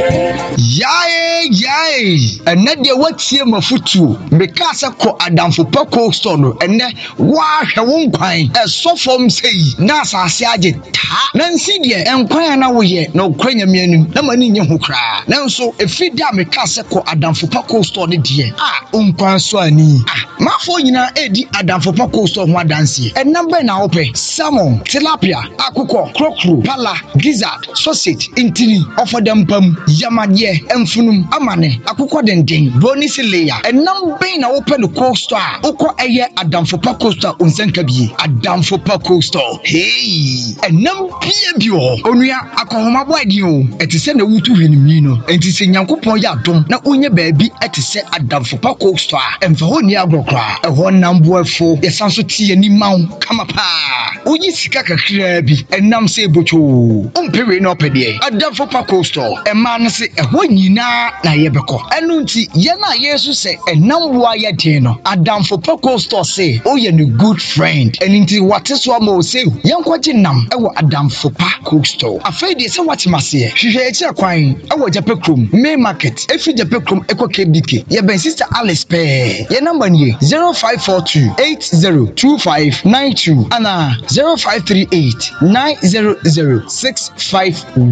Yay, and net the what here mafutu, because I call Adam for Paco Stone, and then wash a won't pine, as so from say, Nasa Saget, Nancy, dear, and crying away, no cranium, no money in your cry. Now, so if you damn a castle Adam for Paco Stone, dear, Swani, Mafoina, Eddie Adam for Paco Stone, one dancing, and number now pay salmon, tilapia, akuko, crocru, pala, gizzard, sausage, intini, offer them pum, yamadye, enfunum, amane, akuko dending, bonus layer, and number now open the coaster, oko aye Adam for Paco Store, unsenkabi, Adam for Paco Store, hey, and number bio, onya, akohoma wadio, et is send a wutu winino, and to sing Yanko Yadom, na unya baby, et is set Adam for Paco Store, and for Honia Grokra, a one number for the Sansuti and Nimau, come up. Uji sikaka krabi enam se bocho umpere no pedie Adam for Paco Store e man se e ho nyina na yebeko enu nti ye na yesu se enam wa ye de no Adam for Paco Store se o ye no good friend enu nti wate so ma o se yenkwaje nam e wo Adam for Paco Store afei de se wate mase hwehwe echi akwan e wo Japekrom Main Market efi Japekrom eko KBK ye ben sister Alice pe ye number ni 0542 802592 ana 0538 900 651